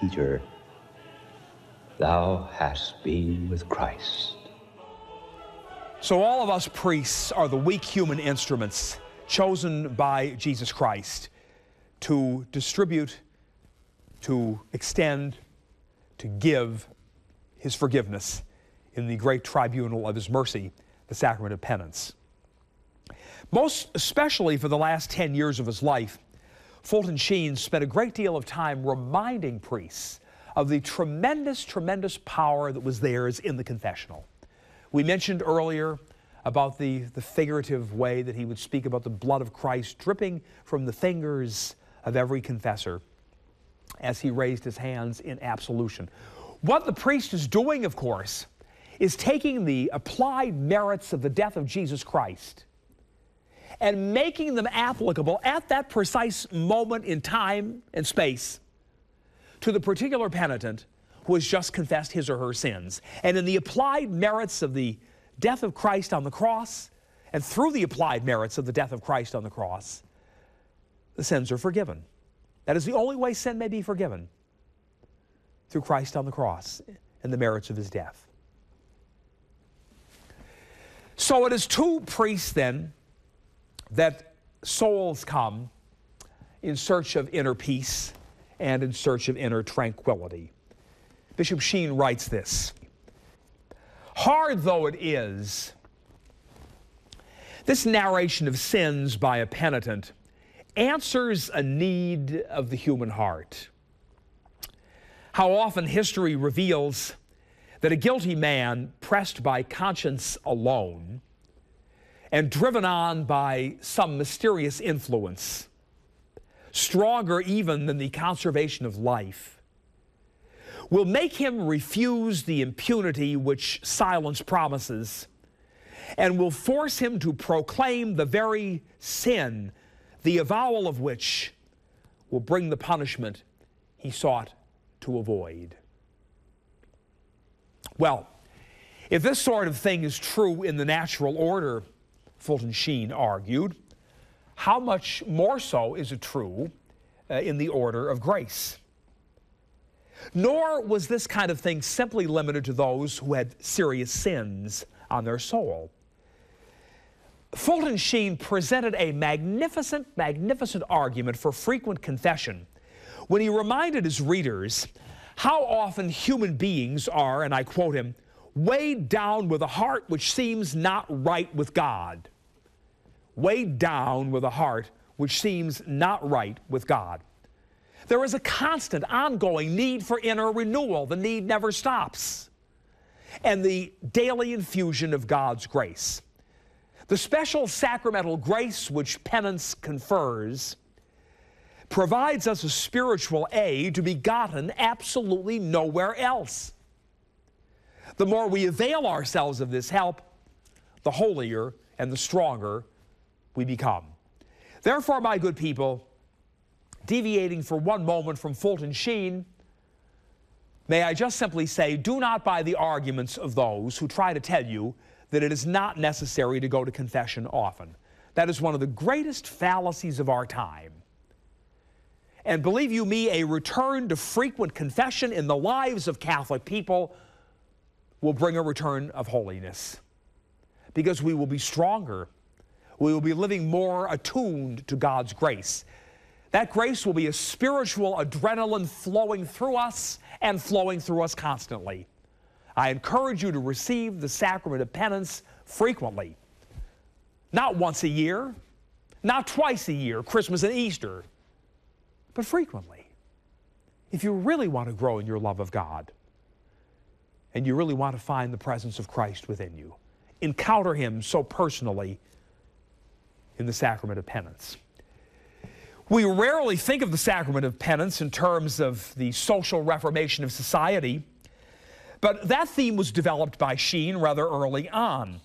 Peter, thou hast been with Christ. So all of us priests are the weak human instruments chosen by Jesus Christ to distribute, to extend, to give his forgiveness in the great tribunal of his mercy, the sacrament of penance. Most especially for the last 10 years of his life, Fulton Sheen spent a great deal of time reminding priests of the tremendous, tremendous power that was theirs in the confessional. We mentioned earlier about the figurative way that he would speak about the blood of Christ dripping from the fingers of every confessor as he raised his hands in absolution. What the priest is doing, of course, is taking the applied merits of the death of Jesus Christ and making them applicable at that precise moment in time and space to the particular penitent who has just confessed his or her sins. And in the applied merits of the death of Christ on the cross, and through the applied merits of the death of Christ on the cross, the sins are forgiven. That is the only way sin may be forgiven, through Christ on the cross and the merits of his death. So it is to priests then that souls come in search of inner peace and in search of inner tranquility. Bishop Sheen writes this: hard though it is, this narration of sins by a penitent answers a need of the human heart. How often history reveals that a guilty man pressed by conscience alone and driven on by some mysterious influence, stronger even than the conservation of life, will make him refuse the impunity which silence promises, and will force him to proclaim the very sin, the avowal of which will bring the punishment he sought to avoid. Well, if this sort of thing is true in the natural order, Fulton Sheen argued, how much more so is it true in the order of grace? Nor was this kind of thing simply limited to those who had serious sins on their soul. Fulton Sheen presented a magnificent, magnificent argument for frequent confession when he reminded his readers how often human beings are, and I quote him, weighed down with a heart which seems not right with God. Weighed down with a heart which seems not right with God. There is a constant, ongoing need for inner renewal. The need never stops. And the daily infusion of God's grace. The special sacramental grace which penance confers provides us a spiritual aid to be gotten absolutely nowhere else. The more we avail ourselves of this help, the holier and the stronger we become. Therefore, my good people, deviating for one moment from Fulton Sheen, may I just simply say, do not buy the arguments of those who try to tell you that it is not necessary to go to confession often. That is one of the greatest fallacies of our time. And believe you me, a return to frequent confession in the lives of Catholic people will bring a return of holiness, because we will be stronger. We will be living more attuned to God's grace. That grace will be a spiritual adrenaline flowing through us and flowing through us constantly. I encourage you to receive the sacrament of penance frequently. Not once a year, not twice a year, Christmas and Easter, but frequently. If you really want to grow in your love of God, and you really want to find the presence of Christ within you, encounter him so personally in the sacrament of penance. We rarely think of the sacrament of penance in terms of the social reformation of society, but that theme was developed by Sheen rather early on.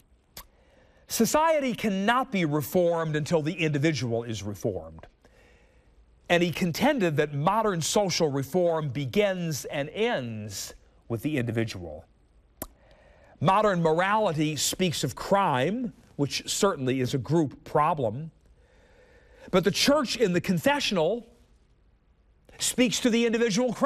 Society cannot be reformed until the individual is reformed. And he contended that modern social reform begins and ends with the individual. Modern morality speaks of crime, which certainly is a group problem. But the church in the confessional speaks to the individual